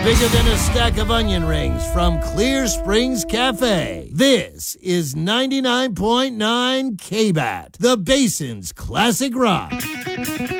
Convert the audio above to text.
Bigger than a stack of onion rings from Clear Springs Cafe. This is 99.9 KBAT, the Basin's classic rock.